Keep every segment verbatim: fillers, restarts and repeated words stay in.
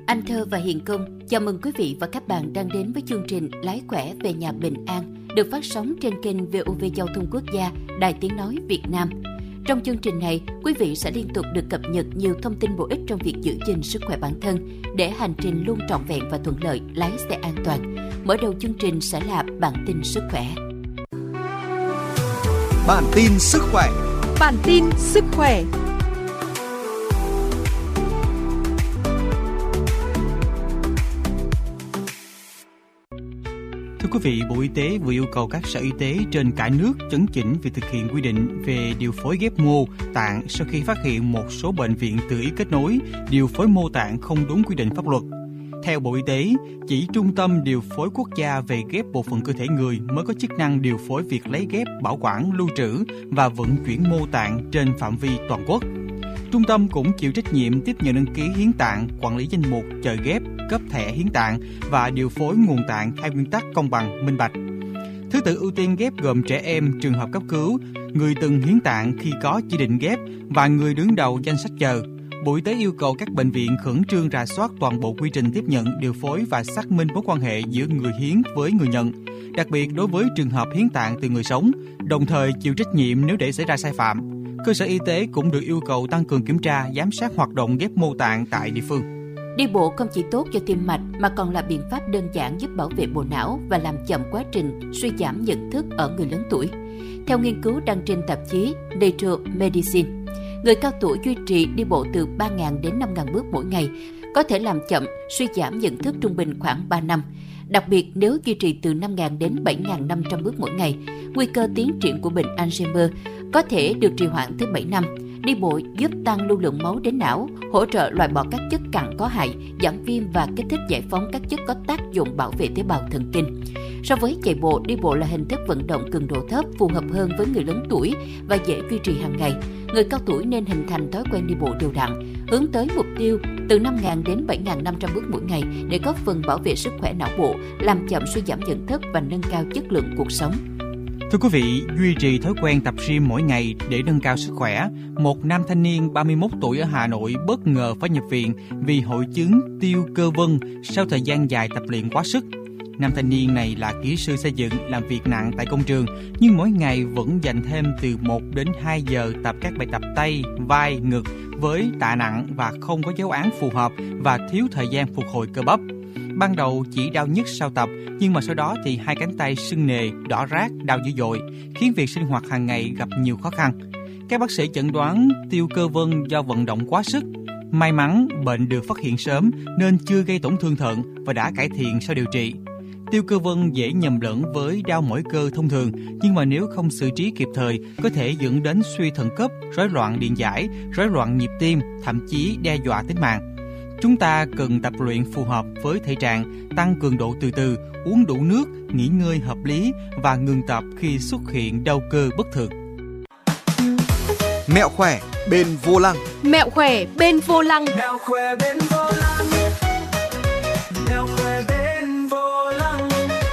Anh Thơ và Hiền Công chào mừng quý vị và các bạn đang đến với chương trình Lái khỏe về nhà bình an được phát sóng trên kênh vê o vê Giao thông Quốc gia, Đài Tiếng nói Việt Nam. Trong chương trình này, quý vị sẽ liên tục được cập nhật nhiều thông tin bổ ích trong việc giữ gìn sức khỏe bản thân để hành trình luôn trọn vẹn và thuận lợi, lái xe an toàn. Mở đầu chương trình sẽ là bản tin sức khỏe. Bản tin sức khỏe. Bản tin sức khỏe. Thưa quý vị, Bộ Y tế vừa yêu cầu các sở y tế trên cả nước chấn chỉnh việc thực hiện quy định về điều phối ghép mô tạng sau khi phát hiện một số bệnh viện tự ý kết nối điều phối mô tạng không đúng quy định pháp luật. Theo Bộ Y tế, chỉ Trung tâm Điều phối Quốc gia về ghép bộ phận cơ thể người mới có chức năng điều phối việc lấy ghép, bảo quản, lưu trữ và vận chuyển mô tạng trên phạm vi toàn quốc. Trung tâm cũng chịu trách nhiệm tiếp nhận đăng ký hiến tạng, quản lý danh mục, chợ ghép, cấp thẻ hiến tạng và điều phối nguồn tạng theo nguyên tắc công bằng, minh bạch. Thứ tự ưu tiên ghép gồm trẻ em, trường hợp cấp cứu, người từng hiến tạng khi có chỉ định ghép và người đứng đầu danh sách chờ. Bộ Y tế yêu cầu các bệnh viện khẩn trương rà soát toàn bộ quy trình tiếp nhận, điều phối và xác minh mối quan hệ giữa người hiến với người nhận, đặc biệt đối với trường hợp hiến tạng từ người sống, đồng thời chịu trách nhiệm nếu để xảy ra sai phạm. Cơ sở y tế cũng được yêu cầu tăng cường kiểm tra, giám sát hoạt động ghép mô tạng tại địa phương. Đi bộ không chỉ tốt cho tim mạch mà còn là biện pháp đơn giản giúp bảo vệ bộ não và làm chậm quá trình suy giảm nhận thức ở người lớn tuổi. Theo nghiên cứu đăng trên tạp chí Nature Medicine, người cao tuổi duy trì đi bộ từ ba nghìn đến năm nghìn bước mỗi ngày có thể làm chậm suy giảm nhận thức trung bình khoảng ba năm. Đặc biệt nếu duy trì từ năm nghìn đến bảy nghìn năm trăm bước mỗi ngày, nguy cơ tiến triển của bệnh Alzheimer có thể được trì hoãn tới bảy năm. Đi bộ giúp tăng lưu lượng máu đến não, hỗ trợ loại bỏ các chất cặn có hại, giảm viêm và kích thích giải phóng các chất có tác dụng bảo vệ tế bào thần kinh. So với chạy bộ, đi bộ là hình thức vận động cường độ thấp, phù hợp hơn với người lớn tuổi và dễ duy trì hàng ngày. Người cao tuổi nên hình thành thói quen đi bộ đều đặn, hướng tới mục tiêu từ năm nghìn đến bảy nghìn năm trăm bước mỗi ngày để góp phần bảo vệ sức khỏe não bộ, làm chậm suy giảm nhận thức và nâng cao chất lượng cuộc sống. Thưa quý vị, duy trì thói quen tập gym mỗi ngày để nâng cao sức khỏe. Một nam thanh niên ba mươi mốt tuổi ở Hà Nội bất ngờ phải nhập viện vì hội chứng tiêu cơ vân sau thời gian dài tập luyện quá sức. Nam thanh niên này là kỹ sư xây dựng, làm việc nặng tại công trường, nhưng mỗi ngày vẫn dành thêm từ một đến hai giờ tập các bài tập tay, vai, ngực với tạ nặng và không có giáo án phù hợp và thiếu thời gian phục hồi cơ bắp. Ban đầu chỉ đau nhức sau tập, nhưng mà sau đó thì hai cánh tay sưng nề, đỏ rát, đau dữ dội, khiến việc sinh hoạt hàng ngày gặp nhiều khó khăn. Các bác sĩ chẩn đoán tiêu cơ vân do vận động quá sức. May mắn bệnh được phát hiện sớm nên chưa gây tổn thương thận và đã cải thiện sau điều trị. Tiêu cơ vân dễ nhầm lẫn với đau mỏi cơ thông thường, nhưng mà nếu không xử trí kịp thời có thể dẫn đến suy thận cấp, rối loạn điện giải, rối loạn nhịp tim, thậm chí đe dọa tính mạng. Chúng ta cần tập luyện phù hợp với thể trạng, tăng cường độ từ từ, uống đủ nước, nghỉ ngơi hợp lý và ngừng tập khi xuất hiện đau cơ bất thường. Mẹo khỏe bên vô lăng. Mẹo khỏe bên vô lăng. Mẹo khỏe bên vô lăng. Mẹo khỏe bên vô lăng.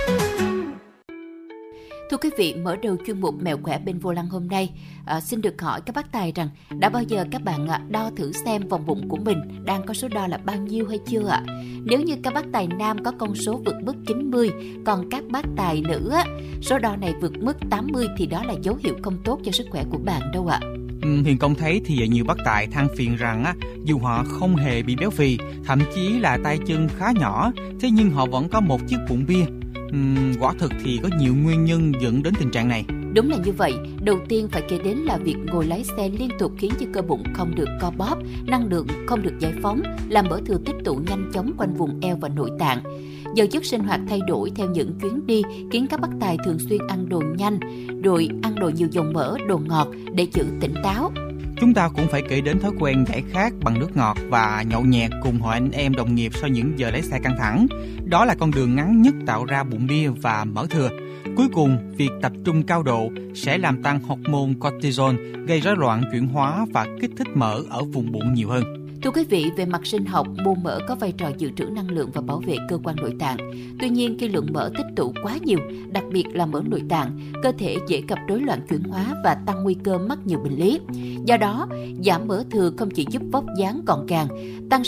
Thưa quý vị, mở đầu chuyên mục Mẹo khỏe bên vô lăng hôm nay, à, xin được hỏi các bác tài rằng đã bao giờ các bạn à, đo thử xem vòng bụng của mình đang có số đo là bao nhiêu hay chưa ạ? Nếu như các bác tài nam có con số vượt mức chín mươi, còn các bác tài nữ á, số đo này vượt mức tám mươi thì đó là dấu hiệu không tốt cho sức khỏe của bạn đâu ạ. Ừ, Hiền Công thấy thì nhiều bác tài than phiền rằng á, dù họ không hề bị béo phì, thậm chí là tay chân khá nhỏ, thế nhưng họ vẫn có một chiếc bụng bia. Uhm, quả thực thì có nhiều nguyên nhân dẫn đến tình trạng này. Đúng là như vậy. Đầu tiên phải kể đến là việc ngồi lái xe liên tục khiến cho cơ bụng không được co bóp, năng lượng không được giải phóng, làm mỡ thừa tích tụ nhanh chóng quanh vùng eo và nội tạng. Giờ giấc sinh hoạt thay đổi theo những chuyến đi khiến các bác tài thường xuyên ăn đồ nhanh, rồi ăn đồ nhiều dầu mỡ, đồ ngọt để giữ tỉnh táo. Chúng ta cũng phải kể đến thói quen giải khát bằng nước ngọt và nhậu nhẹt cùng hội anh em đồng nghiệp sau những giờ lái xe căng thẳng. Đó là con đường ngắn nhất tạo ra bụng bia và mỡ thừa. Cuối cùng, việc tập trung cao độ sẽ làm tăng hormone cortisol, gây rối loạn chuyển hóa và kích thích mỡ ở vùng bụng nhiều hơn. Thưa quý vị, về mặt sinh học, mô mỡ có vai trò dự trữ năng lượng và bảo vệ cơ quan nội tạng. Tuy nhiên, khi lượng mỡ tích tụ quá nhiều, đặc biệt là mỡ nội tạng, cơ thể dễ gặp rối loạn chuyển hóa và tăng nguy cơ mắc nhiều bệnh lý. Do đó, giảm mỡ thừa không chỉ giúp vóc dáng gọn gàng, tăng